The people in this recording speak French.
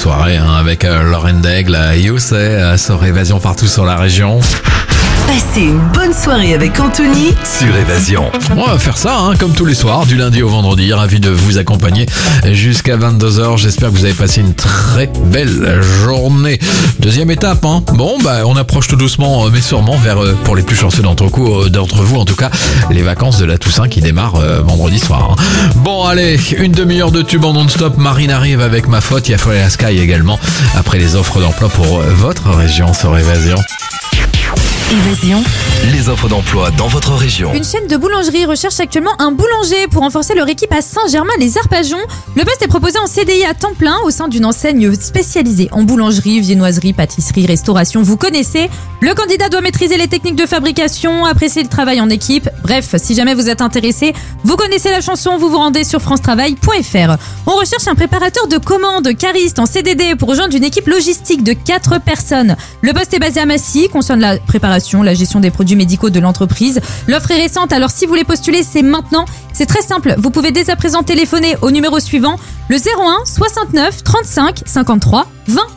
soirée avec Lauren Daigle, You Say, sur Évasion partout sur la région. Passez une bonne soirée avec Anthony sur Évasion. On va faire ça comme tous les soirs, du lundi au vendredi. Ravi de vous accompagner jusqu'à 22h. J'espère que vous avez passé une très belle journée. Deuxième étape, Bon, on approche tout doucement, mais sûrement vers, pour les plus chanceux d'entre vous en tout cas, les vacances de la Toussaint qui démarrent vendredi soir. Bon, allez, une demi-heure de tube en non-stop. Marine arrive avec Ma Faute. Il y a Folia Sky également. Après les offres d'emploi pour votre région sur Évasion. Évasion. Les offres d'emploi dans votre région. Une chaîne de boulangerie recherche actuellement un boulanger pour renforcer leur équipe à Saint-Germain-les-Arpajons. Le poste est proposé en CDI à temps plein au sein d'une enseigne spécialisée en boulangerie, viennoiserie, pâtisserie, restauration. Vous connaissez. Le candidat doit maîtriser les techniques de fabrication, apprécier le travail en équipe. Bref, si jamais vous êtes intéressé, vous connaissez la chanson, vous vous rendez sur francetravail.fr. On recherche un préparateur de commandes, cariste en CDD pour rejoindre une équipe logistique de 4 personnes. Le poste est basé à Massy, concerne la préparation, la gestion des produits médicaux de l'entreprise. L'offre est récente, alors si vous voulez postuler, c'est maintenant. C'est très simple, vous pouvez dès à présent téléphoner au numéro suivant, le 01 69 35 53 20.